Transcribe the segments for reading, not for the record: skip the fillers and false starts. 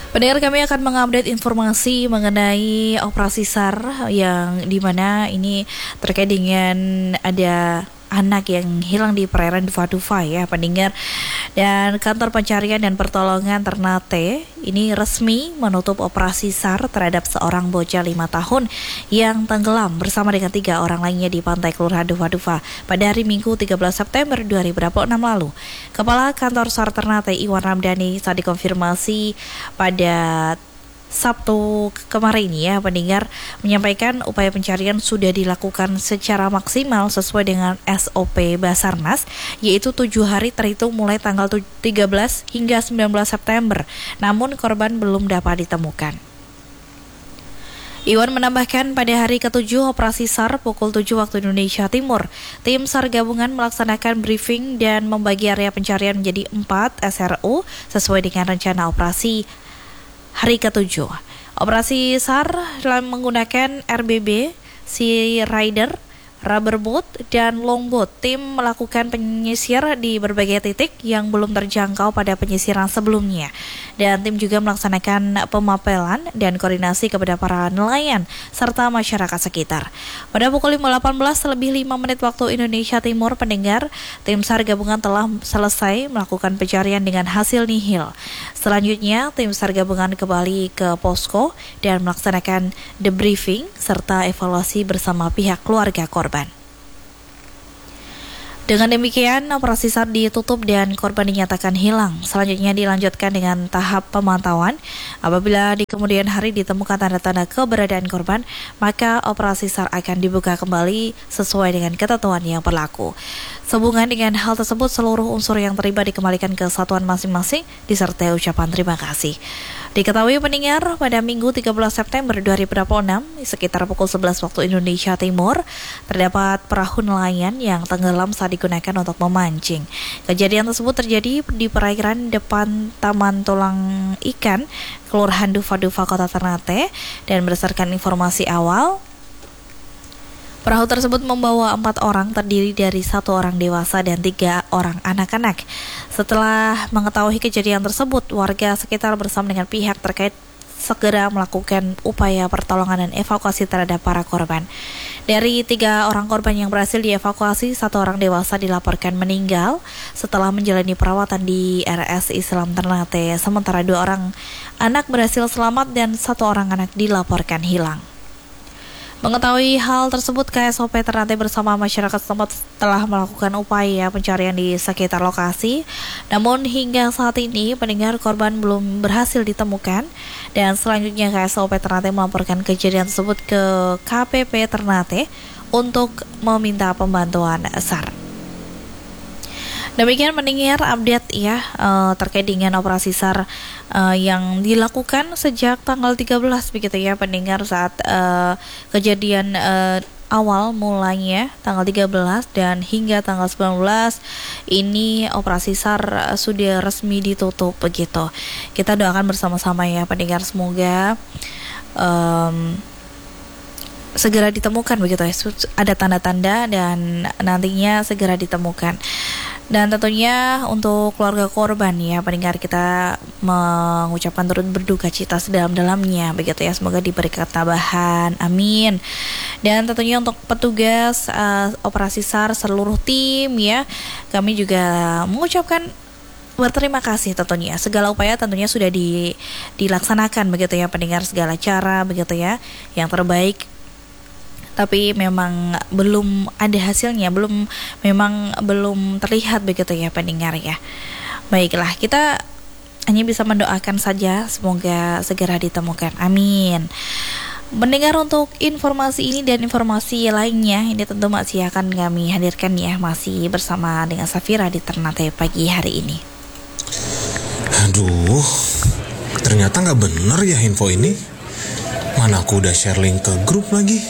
Pendengar, kami akan mengupdate informasi mengenai operasi SAR yang dimana ini terkait dengan ada anak yang hilang di perairan Dufa-Dufa ya pendengar. Dan kantor pencarian dan pertolongan Ternate ini resmi menutup operasi SAR terhadap seorang bocah 5 tahun yang tenggelam bersama dengan 3 orang lainnya di pantai Kelurahan Dufa-Dufa pada hari Minggu 13 September 2026 lalu. Kepala kantor SAR Ternate Iwan Ramdhani saat dikonfirmasi pada Sabtu kemarin ya pendengar menyampaikan upaya pencarian sudah dilakukan secara maksimal sesuai dengan SOP Basarnas, yaitu 7 hari terhitung mulai tanggal 13 hingga 19 September, namun korban belum dapat ditemukan. Iwan menambahkan pada hari ke-7 operasi SAR pukul 7 waktu Indonesia Timur, tim SAR gabungan melaksanakan briefing dan membagi area pencarian menjadi 4 SRU sesuai dengan rencana operasi hari ke-7. Operasi SAR menggunakan RBB, Sea Rider, rubberboat, dan longboat. Tim melakukan penyisir di berbagai titik yang belum terjangkau pada penyisiran sebelumnya. Dan tim juga melaksanakan pemapelan dan koordinasi kepada para nelayan serta masyarakat sekitar. Pada pukul 18:05 waktu Indonesia Timur, pendengar, tim SAR gabungan telah selesai melakukan pencarian dengan hasil nihil. Selanjutnya, tim SAR gabungan kembali ke posko dan melaksanakan debriefing serta evaluasi bersama pihak keluarga korban. Dengan demikian, operasi SAR ditutup dan korban dinyatakan hilang. Selanjutnya dilanjutkan dengan tahap pemantauan. Apabila di kemudian hari ditemukan tanda-tanda keberadaan korban, maka operasi SAR akan dibuka kembali sesuai dengan ketentuan yang berlaku. Sehubungan dengan hal tersebut, seluruh unsur yang terlibat dikembalikan ke satuan masing-masing disertai ucapan terima kasih. Diketahui pendengar, pada Minggu 13 September 2026, sekitar pukul 11 waktu Indonesia Timur, terdapat perahu nelayan yang tenggelam saat digunakan untuk memancing. Kejadian tersebut terjadi di perairan depan Taman Tulang Ikan, Kelurahan Dufa-Dufa, Kota Ternate, dan berdasarkan informasi awal, perahu tersebut membawa 4 orang terdiri dari 1 orang dewasa dan 3 orang anak-anak. Setelah mengetahui kejadian tersebut, warga sekitar bersama dengan pihak terkait segera melakukan upaya pertolongan dan evakuasi terhadap para korban. Dari 3 orang korban yang berhasil dievakuasi, 1 orang dewasa dilaporkan meninggal setelah menjalani perawatan di RS Islam Ternate, sementara 2 orang anak berhasil selamat dan 1 orang anak dilaporkan hilang. Mengetahui hal tersebut, KSOP Ternate bersama masyarakat setempat telah melakukan upaya pencarian di sekitar lokasi. Namun hingga saat ini pendengar korban belum berhasil ditemukan, dan selanjutnya KSOP Ternate melaporkan kejadian tersebut ke KPP Ternate untuk meminta pembantuan SAR. Demikian pendengar update ya terkait dengan operasi SAR yang dilakukan sejak tanggal 13 begitu ya pendengar, saat kejadian awal mulanya tanggal 13 dan hingga tanggal 19 ini operasi SAR sudah resmi ditutup begitu. Kita doakan bersama-sama ya pendengar, semoga segera ditemukan begitu ya, ada tanda-tanda dan nantinya segera ditemukan. Dan tentunya untuk keluarga korban ya pendengar, kita mengucapkan turut berduka cita sedalam-dalamnya begitu ya, semoga diberi ketabahan, amin. Dan tentunya untuk petugas operasi SAR seluruh tim ya, kami juga mengucapkan berterima kasih tentunya. Segala upaya tentunya sudah dilaksanakan begitu ya pendengar, segala cara begitu ya yang terbaik. Tapi memang belum ada hasilnya, belum terlihat begitu ya pendengar ya. Baiklah, kita hanya bisa mendoakan saja semoga segera ditemukan, amin. Mendengar untuk informasi ini dan informasi lainnya, ini tentu masih akan kami hadirkan ya, masih bersama dengan Safira di Ternate pagi hari ini. Aduh, ternyata gak bener ya info ini. Mana aku udah share link ke grup lagi.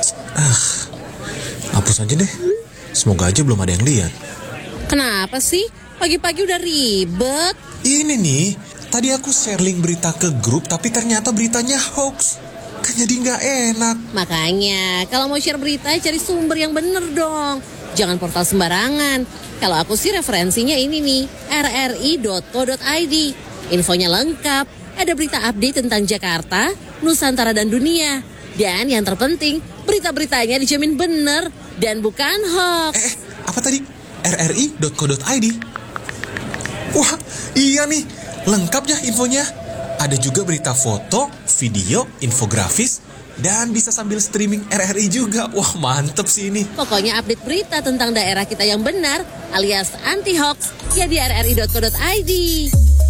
Hapus aja deh. Semoga aja belum ada yang lihat. Kenapa sih? Pagi-pagi udah ribet. Ini nih, tadi aku share link berita ke grup, tapi ternyata beritanya hoax. Kan jadi gak enak. Makanya, kalau mau share berita, cari sumber yang bener dong. Jangan portal sembarangan. Kalau aku sih referensinya ini nih, rri.co.id. Infonya lengkap, ada berita update tentang Jakarta, Nusantara dan dunia. Dan yang terpenting, berita-beritanya dijamin benar dan bukan hoax. Apa tadi? rri.co.id. Wah, iya nih, lengkap ya infonya. Ada juga berita foto, video, infografis, dan bisa sambil streaming RRI juga. Wah, mantep sih ini. Pokoknya update berita tentang daerah kita yang benar alias anti hoax ya di rri.co.id.